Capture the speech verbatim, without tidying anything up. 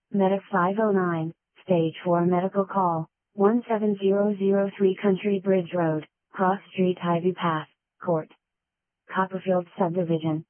Medic five oh nine, Stage four Medical Call, one seven zero zero three Country Bridge Road, Cross Street Ivy Path, Court. Copperfield Subdivision.